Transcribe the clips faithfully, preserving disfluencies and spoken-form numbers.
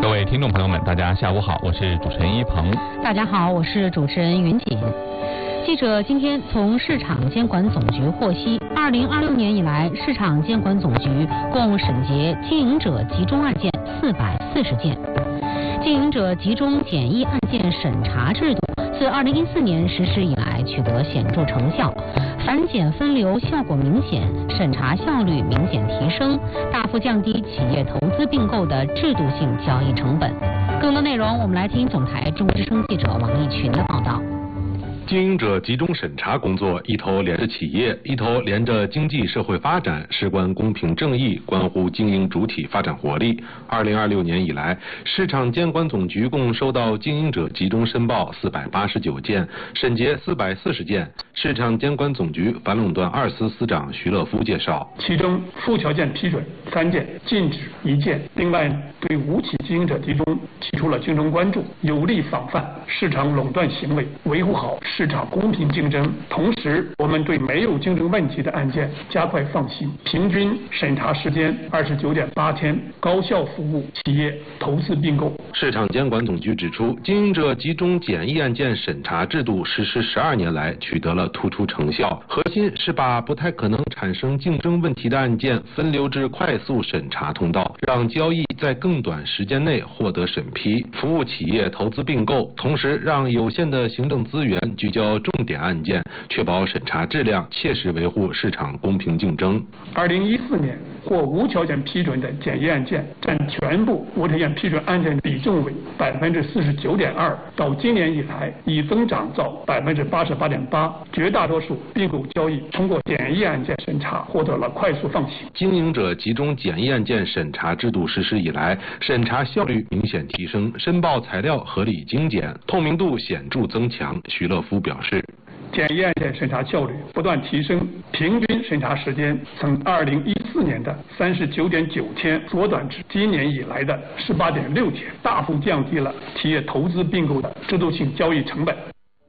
各位听众朋友们，大家下午好，我是主持人一鹏。 大家好，我是主持人云锦。记者今天从市场监管总局获悉，二零二六年以来，市场监管总局共审结经营者集中案件四百四十件。经营者集中简易案件审查制度自二零一四年实施以来，取得显著成效，反检分流效果明显，审查效率明显提升，大幅降低企业投资并购的制度性交易成本。更多内容，我们来听总台中国之声记者王立群的报道。 经营者集中审查工作一头连着企业，一头连着经济社会发展，事关公平正义，关乎经营主体发展活力。二零二六年以来，市场监管总局共收到经营者集中申报四百八十九件，审结四百四十件。市场监管总局反垄断二司司长徐乐夫介绍， 其中附条件批准三件，禁止一件。另外，对无企经营者集中提出了竞争关注，有力防范市场垄断行为，维护好市场公平竞争。同时，我们对没有竞争问题的案件加快放行，平均审查时间二十九点八天，高效服务企业投资并购。 市场监管总局指出，经营者集中简易案件审查制度实施十二年来，取得了突出成效。核心是把不太可能产生竞争问题的案件分流至快速审查通道，让交易在更短时间内获得审批，服务企业投资并购，同时让有限的行政资源聚焦重点案件，确保审查质量，切实维护市场公平竞争。 二零一四年获无条件批准的简易案件占全部无条件批准案件比重为百分之四十九点二，到今年以来已增长到百分之八十八点八。绝大多数并购交易通过简易案件审查获得了快速放行。 经营者集中简易案件审查制度实施以来，审查效率明显提升，申报材料合理精简，透明度显著增强。徐乐夫表示， 简易案件审查效率不断提升，平均审查时间从二零一四年的三十九点九天缩短至今年以来的十八点六天，大幅降低了企业投资并购的制度性交易成本。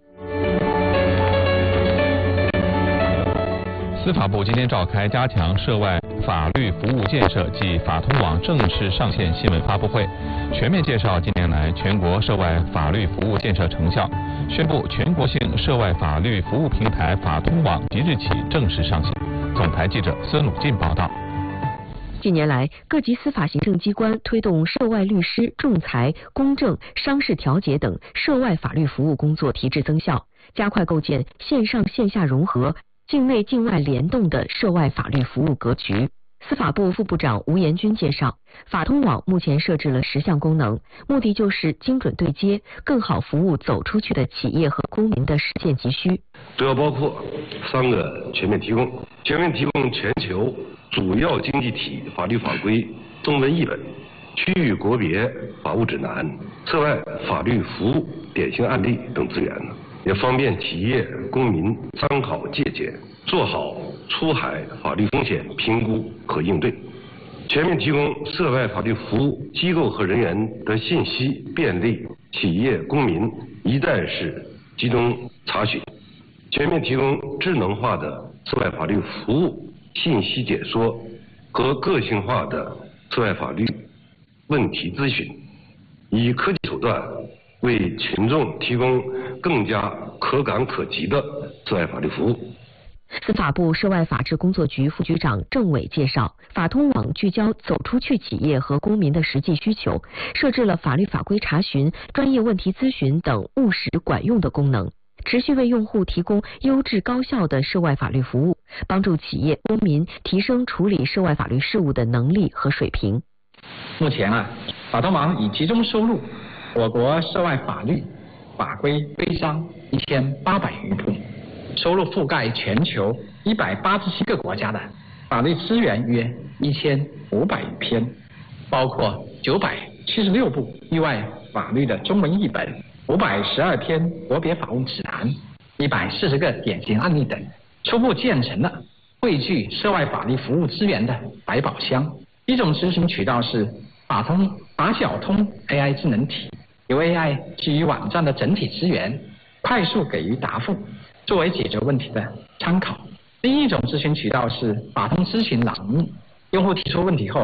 司法部今天召开加强涉外法律服务建设暨法通网正式上线新闻发布会，全面介绍近年来全国涉外法律服务建设成效，宣布全国性涉外法律服务平台法通网即日起正式上线。总台记者孙鲁进报道。 近年来，各级司法行政机关推动涉外律师、仲裁、公证、商事调解等涉外法律服务工作提质增效，加快构建线上线下融合、境内境外联动的涉外法律服务格局。司法部副部长吴延军介绍，法通网目前设置了十项功能，目的就是精准对接，更好服务走出去的企业和公民的实践急需。 主要包括三个全面提供：全面提供全球主要经济体法律法规中文译本、区域国别法务指南、涉外法律服务典型案例等资源，也方便企业、公民参考借鉴，做好出海法律风险评估和应对。全面提供涉外法律服务机构和人员的信息便利企业、公民一站式集中查询。全面提供智能化的涉外法律服务信息解说和个性化的涉外法律问题咨询，以科技手段为群众提供更加可感可及的涉外法律服务。 司法部涉外法制工作局副局长郑伟介绍，法通网聚焦走出去企业和公民的实际需求，设置了法律法规查询、专业问题咨询等务实管用的功能，持续为用户提供优质高效的涉外法律服务，帮助企业公民提升处理涉外法律事务的能力和水平。 目前啊，法通网已集中收录我国涉外法律法规规章一千八百余部，收录覆盖全球一百八十七个国家的法律资源约一千五百余篇，包括九百七十六部域外法律的中文译本、五百十二篇国别法务指南、一百四十个典型案例等，初步建成了汇聚涉外法律服务资源的百宝箱。一种咨询渠道是法通法小通 A I 智能体，由 A I 基于网站的整体资源，快速给予答复，作为解决问题的参考。另一种咨询渠道是法通咨询栏目，用户提出问题后，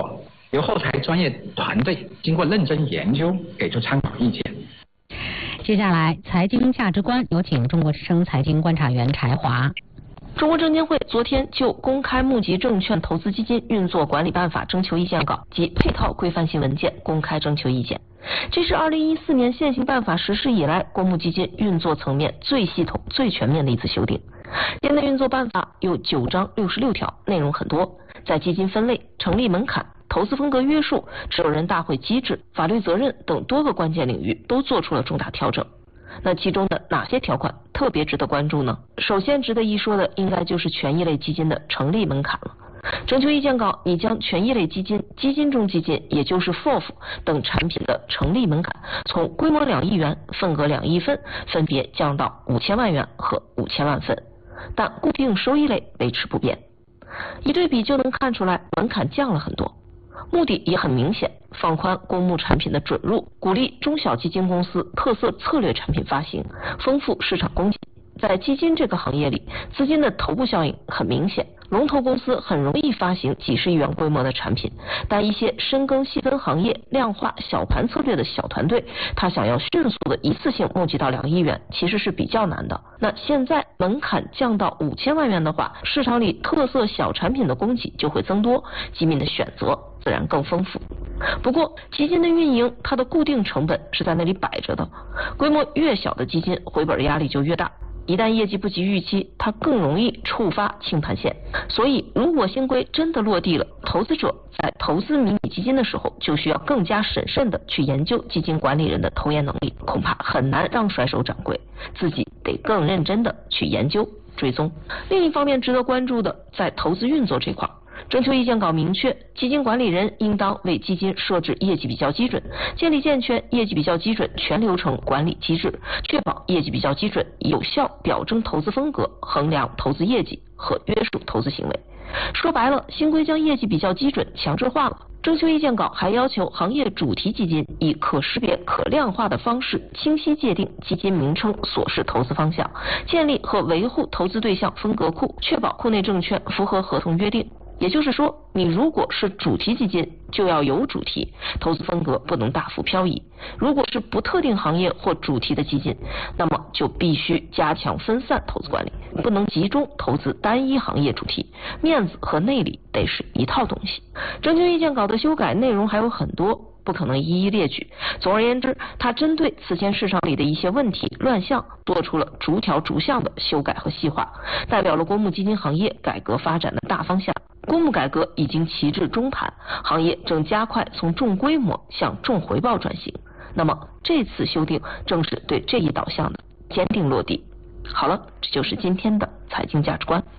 由后台专业团队经过认真研究，给出参考意见。 接下来，财经价值观有请中国之声财经观察员柴华。 中国证监会昨天就公开募集证券投资基金运作管理办法征求意见稿及配套规范性文件公开征求意见。这是二零一四年现行办法实施以来公募基金运作层面最系统、最全面的一次修订。现在运作办法有九章六十六条，内容很多，在基金分类、成立门槛、投资风格约束、持有人大会机制、法律责任等多个关键领域都做出了重大调整。那其中的哪些条款特别值得关注呢？首先值得一说的应该就是权益类基金的成立门槛了。征求意见稿拟将权益类基金、基金中基金，也就是 F O F 等产品的成立门槛从规模两亿元、份额两亿份分别降到五千万元和五千万份，但固定收益类维持不变。一对比就能看出来，门槛降了很多。目的也很明显，放宽公募产品的准入，鼓励中小基金公司特色策略产品发行，丰富市场供给。在基金这个行业里，资金的头部效应很明显，龙头公司很容易发行几十亿元规模的产品，但一些深耕细分行业、量化小盘策略的小团队，他想要迅速的一次性募集到两亿元，其实是比较难的。那现在门槛降到五千万元的话，市场里特色小产品的供给就会增多，基民的选择自然更丰富。不过基金的运营，它的固定成本是在那里摆着的，规模越小的基金回本压力就越大，一旦业绩不及预期，它更容易触发清盘线。所以如果新规真的落地了，投资者在投资迷你基金的时候，就需要更加审慎的去研究基金管理人的投研能力，恐怕很难让甩手掌柜，自己得更认真的去研究追踪。另一方面值得关注的，在投资运作这块，征求意见稿明确，基金管理人应当为基金设置业绩比较基准，建立健全业绩比较基准全流程管理机制，确保业绩比较基准有效表征投资风格，衡量投资业绩和约束投资行为。说白了，新规将业绩比较基准强制化了。征求意见稿还要求行业主题基金以可识别、可量化的方式清晰界定基金名称所示投资方向，建立和维护投资对象分隔库，确保库内证券符合合同约定。也就是说，你如果是主题基金，就要有主题，投资风格不能大幅漂移；如果是不特定行业或主题的基金，那么就必须加强分散投资管理，不能集中投资单一行业主题，面子和内里得是一套东西。征求意见稿的修改内容还有很多，不可能一一列举。总而言之，它针对此前市场里的一些问题乱象，做出了逐条逐项的修改和细化，代表了公募基金行业改革发展的大方向。公募改革已经旗至中盘，行业正加快从重规模向重回报转型。那么这次修订正是对这一导向的坚定落地。好了，这就是今天的财经价值观。